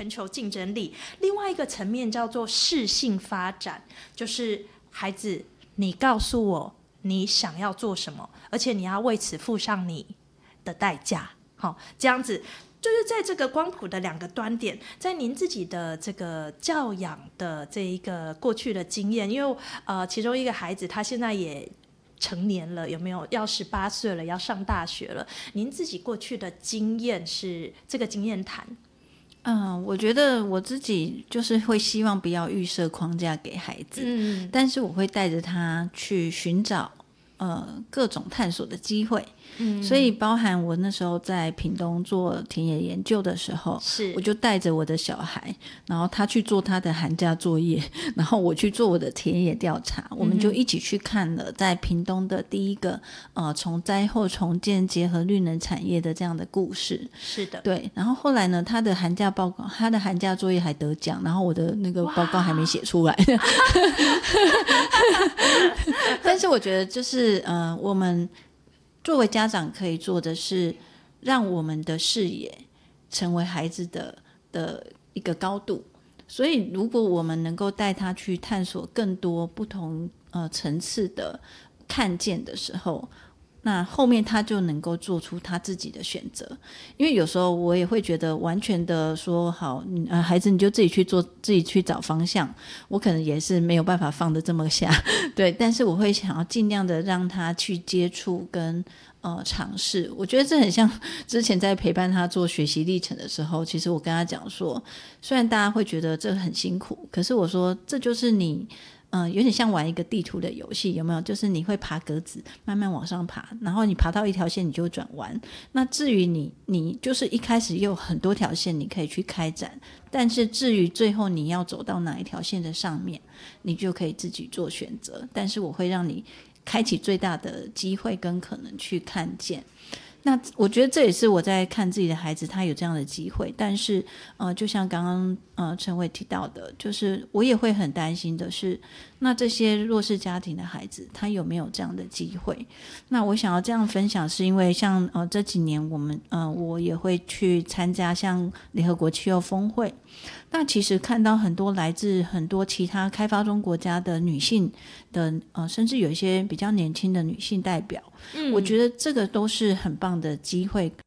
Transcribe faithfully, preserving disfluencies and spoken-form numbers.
全球竞争力。另外一个层面叫做适性发展，就是孩子，你告诉我你想要做什么，而且你要为此付上你的代价。好，这样子就是在这个光谱的两个端点，在您自己的这个教养的这一个过去的经验，因为呃，其中一个孩子他现在也成年了，有没有要十八岁了，要上大学了？您自己过去的经验是这个经验谈？ 嗯，我觉得我自己就是会希望不要预设框架给孩子，嗯，但是我会带着他去寻找呃各种探索的机会。嗯，所以包含我那时候在屏东做田野研究的时候，是我就带着我的小孩，然后他去做他的寒假作业，然后我去做我的田野调查，我们就一起去看了在屏东的第一个呃从灾后重建结合绿能产业的这样的故事。 是的， 对。然后后来呢，他的寒假报告，他的寒假作业还得奖，然后我的那个报告还没写出来。但是我觉得就是呃我们作为家长可以做的是让我们的视野成为孩子的的一个高度，所以如果我们能够带他去探索更多不同呃层次的看见的时候，那后面他就能够做出他自己的选择。因为有时候我也会觉得完全的说好、呃、孩子你就自己去做，自己去找方向，我可能也是没有办法放得这么下。对，但是我会想要尽量的让他去接触跟呃尝试。我觉得这很像之前在陪伴他做学习历程的时候，其实我跟他讲说，虽然大家会觉得这很辛苦，可是我说这就是你嗯，有点像玩一个地图的游戏，有没有？就是你会爬格子，慢慢往上爬，然后你爬到一条线，你就转弯。那至于你，你就是一开始有很多条线你可以去开展，但是至于最后你要走到哪一条线的上面，你就可以自己做选择。但是我会让你开启最大的机会跟可能去看见。那我觉得这也是我在看自己的孩子，他有这样的机会，但是呃，就像刚刚呃陈伟提到的，就是我也会很担心的是，那这些弱势家庭的孩子，他有没有这样的机会？那我想要这样分享，是因为像呃这几年我们呃我也会去参加像联合国气候峰会，那其实看到很多来自很多其他开发中国家的女性的呃，甚至有一些比较年轻的女性代表，嗯，我觉得这个都是很棒的机会，